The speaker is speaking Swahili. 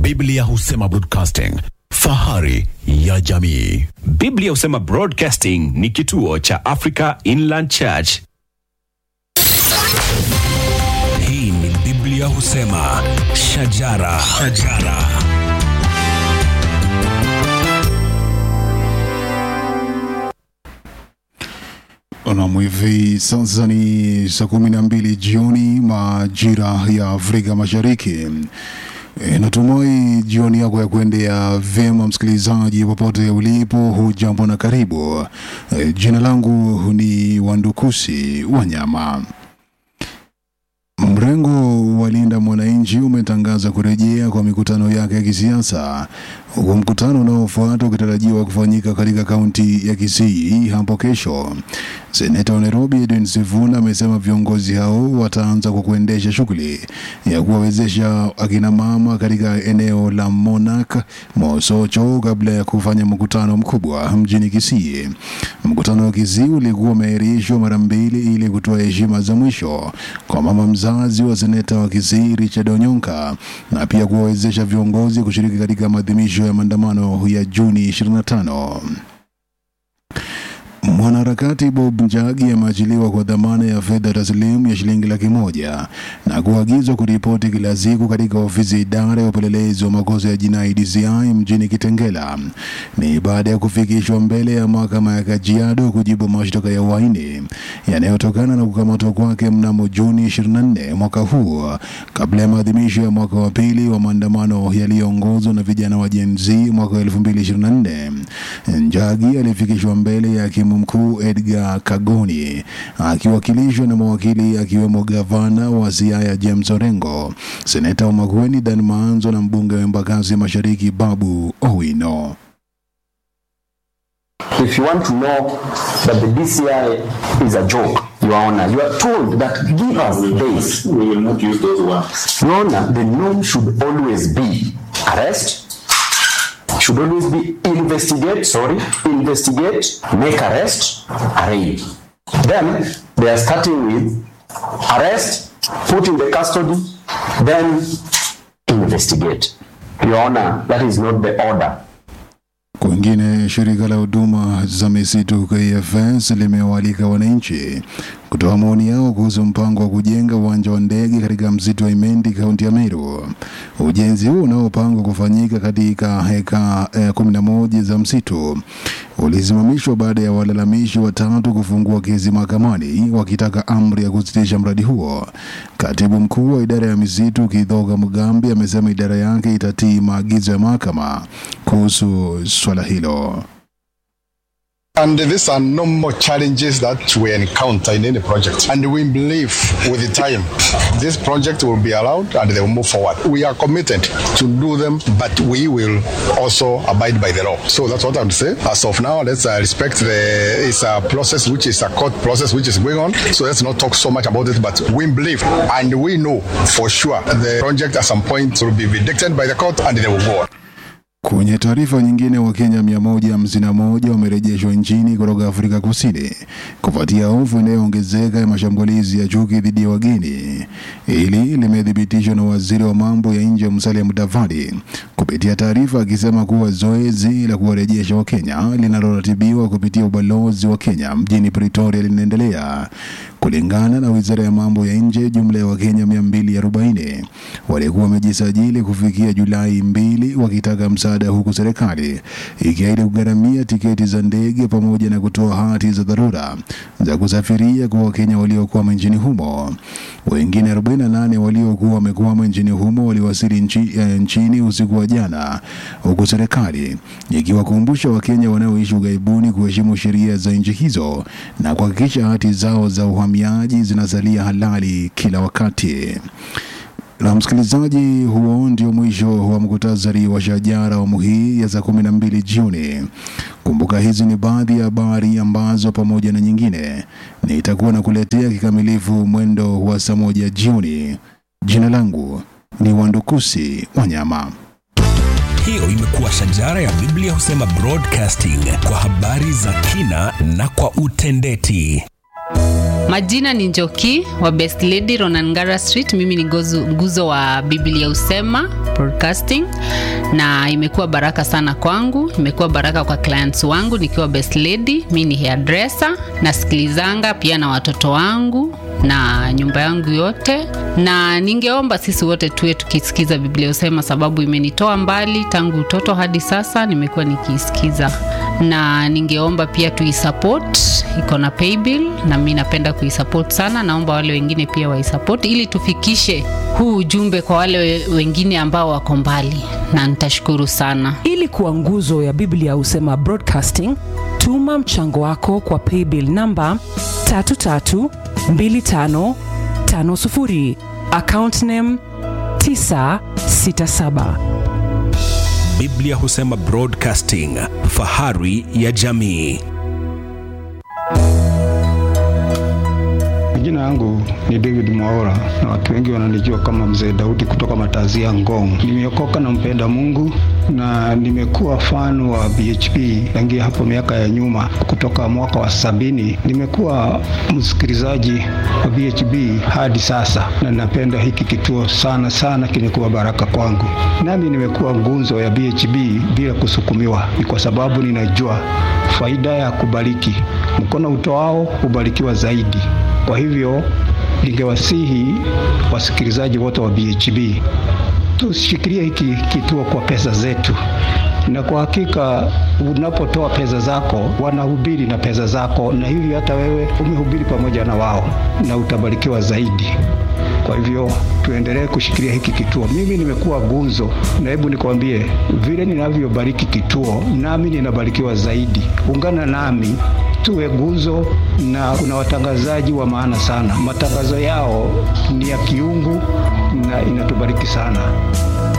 Biblia husema broadcasting, fahari ya jamii. Biblia husema Broadcasting ni kituo cha Africa Inland Church. Hii ni Biblia husema shajara. Hivi sasa ni saa 12 jioni majira ya Afrika Mashariki. Natumai jioni yako ya kuendea vyema msikilizaji popote ulipo. Hujambo na karibu. Jina langu ni Wandukusi Wanyama. Mrengo wa Linda Mwananchi umetangaza kurejea kwa mikutano yake ya kisiasa, huku mkutano unaofuata ukitarajiwa kufanyika katika kaunti ya Kisii hapo kesho. Seneta wa Nairobi Edwin Sifuna amesema viongozi hao wataanza kwa kuendesha shughuli ya kuwawezesha akina mama katika eneo la Monak Mosocho kabla ya kufanya mkutano mkubwa mjini Kisii. Mkutano wa Kisii ulikuwa umeahirishwa mara mbili ili kutoa heshima za mwisho kwa mama mzazi wa seneta wa Kisii Richard Onyonka na pia kuwawezesha viongozi kushiriki katika maadhimisho ya maandamano ya Juni 25. Mwanaharakati Bob Njagi ameachiliwa kwa dhamana ya fedha taslimu ya shilingi 100,000 na kuagizwa kuripoti kila siku katika ofisi ya idara ya upelelezi wa makosa ya jinai DCI mjini Kitengela. Ni baada ya kufikishwa mbele ya mahakama ya Kajiado kujibu mashtaka ya uhaini yanayotokana na kukamatwa kwake mnamo Juni 24 mwaka huu kabla ya maadhimisho ya mwaka wa pili wa maandamano yaliyoongozwa na vijana wa Gen Z mwaka 2024. Njagi alifikishwa mbele ya hakimu mkuu Edgar Kagoni akiwakilishwa na mawakili akiwemo gavana wa Siaya James Orengo, seneta wa Makueni Dan Maanzo na mbunge wa Embakasi Mashariki Babu Owino. If you want to know that the DCI is a joke, Your Honor, you are told that give us days. We will not use those words. Your Honor, the norm should always be arrest, should always be investigate, make arrest, arraign. Then they are starting with arrest, put in the custody, then investigate. Your Honor, that is not the order. Kwingine, shirika la huduma za misitu KFS limewaalika wananchi kutoa maoni yao kuhusu mpango wa kujenga uwanja wa ndege katika msitu wa Imendi, kaunti ya Meru. Ujenzi huu unaopangwa kufanyika katika heka 11 za msitu ulisimamishwa baada ya walalamishi watatu kufungua kesi mahakamani wakitaka amri ya kusitisha mradi huo. Katibu mkuu wa idara ya misitu Kithoga Mugambi amesema idara yake itatii maagizo ya mahakama kuhusu swala hilo. And these are no more challenges that we encounter in any project. And we believe with the time, this project will be allowed and they will move forward. We are committed to do them, but we will also abide by the law. So that's what I would say. As of now, let's respect it's a process which is a court process which is going on. So let's not talk so much about it, but we believe and we know for sure the project at some point will be vindicated by the court and they will go on. Kwenye taarifa nyingine, Wakenya 151 wamerejeshwa nchini kutoka Afrika Kusini kufuatia hofu inayoongezeka ya mashambulizi ya chuki dhidi ya wageni. Hili limethibitishwa na waziri wa mambo ya nje Musalia Mudavadi kupitia taarifa akisema kuwa zoezi la kuwarejesha Wakenya linaloratibiwa kupitia ubalozi wa Kenya mjini Pretoria linaendelea. Kulingana na wizara ya mambo ya nje, jumla ya Wakenya 240 walikuwa wamejisajili kufikia Julai 2 wakitaka msaada, huku serikali ikiahidi kugharamia tiketi za ndege pamoja na kutoa hati za dharura za kusafiria kwa Wakenya waliokuwa nchini humo. Wengine 48 waliokuwa wamekwama nchini humo waliwasili nchini usiku wa jana, huku serikali ikiwakumbusha Wakenya wanaoishi ughaibuni kuheshimu sheria za nchi hizo na kuhakikisha hati zao za uhamiaji zinasalia halali kila wakati. Na msikilizaji, huo ndio mwisho wa mkutasari wa shajara wa hii ya saa 12 jioni. Kumbuka hizi ni baadhi ya habari ambazo pamoja na nyingine nitakuwa nakuletea kikamilifu mwendo wa saa 1 jioni. Jina langu ni Wandukusi Wanyama. Hiyo imekuwa shajara ya Biblia husema Broadcasting, kwa habari za kina na kwa utendeti. Majina ni Njoki wa Best Lady Ronangara Street. Mimi ni nguzo wa Biblia Husema Broadcasting, na imekuwa baraka sana kwangu, imekuwa baraka kwa clients wangu nikiwa Best Lady. Mimi ni hairdresser, nasikilizanga pia na watoto wangu na nyumba yangu yote, na ningeomba sisi wote tuwe tukisikiza Biblia Husema, sababu imenitoa mbali tangu utoto hadi sasa nimekuwa nikisikiza. Na ningeomba pia tuisupport, iko na paybill na mimi napenda kuisupport sana. Naomba wale wengine pia waisupport ili tufikishe huu ujumbe kwa wale wengine ambao wako mbali, na nitashukuru sana. Ili kuwa nguzo ya Biblia Husema Broadcasting, tuma mchango wako kwa paybill number 332550, account name 967. Biblia Husema Broadcasting, fahari ya jamii. Jina yangu ni David Mwaura na watu wengi wananijua kama Mzee Daudi kutoka Matazia Ngong. Nimeokoka na mpenda Mungu na nimekuwa fan wa BHP tangia hapo miaka ya nyuma, kutoka mwaka wa 70. Nimekuwa msikilizaji wa BHP hadi sasa, na napenda hiki kituo sana sana, kimekuwa baraka kwangu. Nami nimekuwa nguzo ya BHP bila kusukumiwa, ni kwa sababu ninajua faida ya kubariki. Mkono utoao ubarikiwa zaidi. Kwa hivyo ningewasihi wasikilizaji wote wa BHP tushikilie hiki kituo kwa pesa zetu, na kwa hakika unapotoa pesa zako wanahubiri na pesa zako, na hivi hata wewe umehubiri pamoja na wao na utabarikiwa zaidi. Kwa hivyo tuendelee kushikilia hiki kituo. Mimi nimekuwa gunzo, na hebu nikwambie vile ninavyobariki kituo, nami ninabarikiwa zaidi. Ungana nami tuwe gunzo, na kuna watangazaji wa maana sana. Matangazo yao ni ya kiungu na inatubariki sana.